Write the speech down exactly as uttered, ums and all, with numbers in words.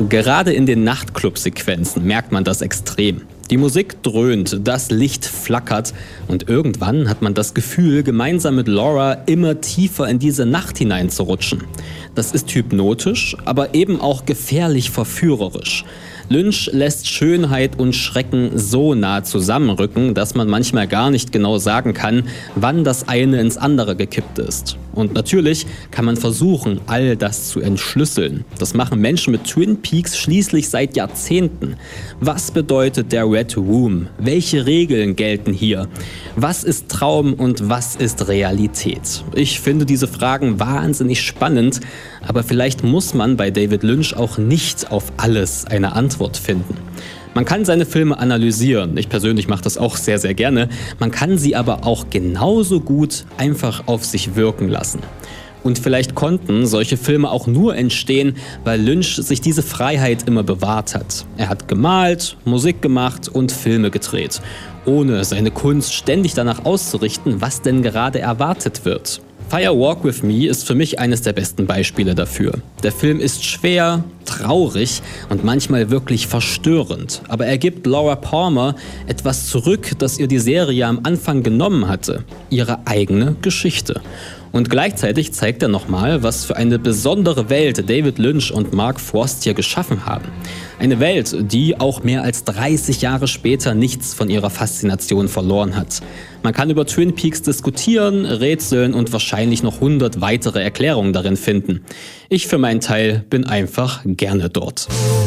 Gerade in den Nachtclub-Sequenzen merkt man das extrem. Die Musik dröhnt, das Licht flackert und irgendwann hat man das Gefühl, gemeinsam mit Laura immer tiefer in diese Nacht hineinzurutschen. Das ist hypnotisch, aber eben auch gefährlich verführerisch. Lynch lässt Schönheit und Schrecken so nah zusammenrücken, dass man manchmal gar nicht genau sagen kann, wann das eine ins andere gekippt ist. Und natürlich kann man versuchen, all das zu entschlüsseln. Das machen Menschen mit Twin Peaks schließlich seit Jahrzehnten. Was bedeutet der Red Room? Welche Regeln gelten hier? Was ist Traum und was ist Realität? Ich finde diese Fragen wahnsinnig spannend, aber vielleicht muss man bei David Lynch auch nicht auf alles eine Antwort finden. Man kann seine Filme analysieren, ich persönlich mache das auch sehr, sehr gerne, man kann sie aber auch genauso gut einfach auf sich wirken lassen. Und vielleicht konnten solche Filme auch nur entstehen, weil Lynch sich diese Freiheit immer bewahrt hat. Er hat gemalt, Musik gemacht und Filme gedreht, ohne seine Kunst ständig danach auszurichten, was denn gerade erwartet wird. Fire Walk with Me ist für mich eines der besten Beispiele dafür. Der Film ist schwer, traurig und manchmal wirklich verstörend, aber er gibt Laura Palmer etwas zurück, das ihr die Serie am Anfang genommen hatte, ihre eigene Geschichte. Und gleichzeitig zeigt er nochmal, was für eine besondere Welt David Lynch und Mark Frost hier geschaffen haben. Eine Welt, die auch mehr als dreißig Jahre später nichts von ihrer Faszination verloren hat. Man kann über Twin Peaks diskutieren, rätseln und wahrscheinlich noch hundert weitere Erklärungen darin finden. Ich für meinen Teil bin einfach gerne dort.